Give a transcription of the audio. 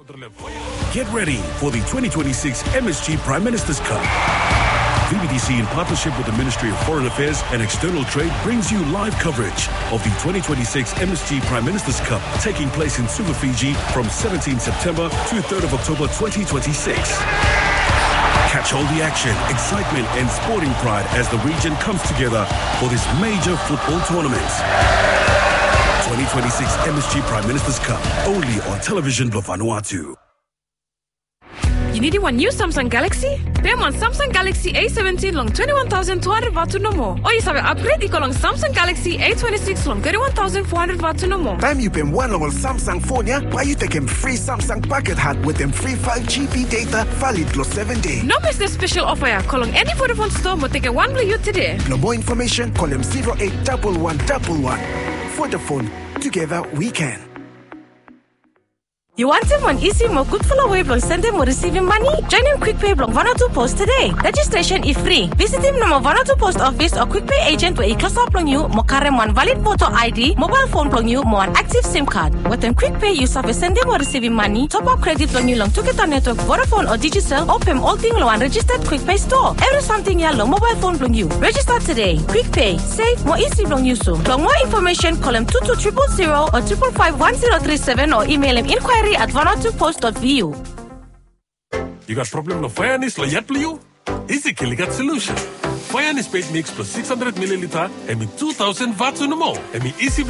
Get ready for the 2026 MSG Prime Minister's Cup. VBDC, in partnership with the Ministry of Foreign Affairs and External Trade, brings you live coverage of the 2026 MSG Prime Minister's Cup, taking place in Suva, Fiji from 17 September to 3rd of October 2026. Catch all the action, excitement and sporting pride as the region comes together for this major football tournament. 2026 MSG Prime Minister's Cup, only on television Vanuatu. You need one new Samsung Galaxy? Pay on Samsung Galaxy A17 long 21,200 watt no more. Or you have an upgrade equal long Samsung Galaxy A26 long 31,400 watt no more. Time you pay one long Samsung phone, yeah? Why you take him free Samsung packet hat with them free 5GB data valid plus 7 days? No miss this special offer, yeah. Call on any Vodafone store, but take a one blue you today. No more information, call him 081111. Vodafone, together we can. You want him on easy more good follow way blong send him or receiving money? Join him Quick Pay blong Vanuatu Post today. Registration is free. Visit him no Vanuatu Post office or Quick Pay agent where he class up blong you, mo carry one valid photo ID, mobile phone blong you, mo an active SIM card. With them Quick Pay, you serve sending or receiving money, top up credit blong you long to get a network, Vodafone or Digicel, open all thing low and registered Quick Pay store. Every something yellow mobile phone blong you. Register today. Quick Pay, save more easy blong you so. For more information, call him 2200 or 5551037 or email him inquiry@vanuatupost.vu. You got problem no Firenis la yet you? Easy kill got solution. Firenis paid mix plus 600 milliliter and me 2000 watts no more. And me easy